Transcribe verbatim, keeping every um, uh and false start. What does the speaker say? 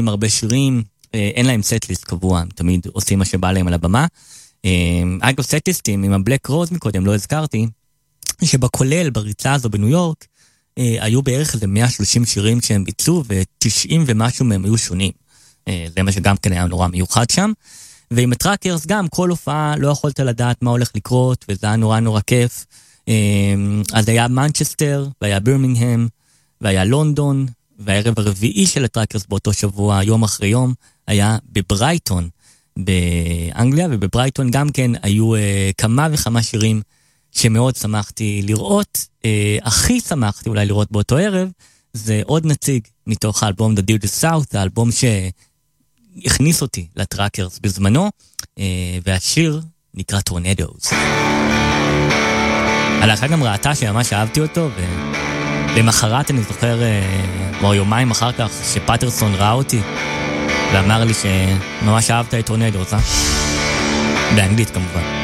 אלבומים, הרבה שירים, אין להם סטליסט קבוע, הם תמיד עושים מה שבא להם על הבמה. אגב, סטליסטים, עם הבלק רוז מקודם, לא הזכרתי, שבכולל, בריצה הזו בניו יורק, היו בערך איזה מאה ושלושים שירים שהם ביצעו, ו-תשעים ומשהו מהם היו שונים. זה מה שגם כן היה נורא מיוחד שם. ועם הטראקרס גם, כל הופעה לא יכולת לדעת מה הולך לקרות, וזה היה נורא נורא כיף. אז היה מנצ'סטר, והיה בירמינגהם, והיה לונדון, והערב הרביעי של הטראקרס באותו שבוע, יום אחרי יום, היה בברייטון, באנגליה, ובברייטון גם כן היו כמה וכמה שירים שמאוד שמחתי לראות. הכי שמחתי אולי לראות באותו ערב, זה עוד נציג מתוך האלבום The Dear to South, האלבום שהכניס אותי לטראקרס בזמנו, והשיר נקרא Tornadoes. הלכה גם ראתה שממש אהבתי אותו, ולמחרת אני זוכר, או יומיים אחר כך, שפטרסון ראה אותי, ואמר לי שממש אהבת את Tornadoes, אה? באנגלית כמובן.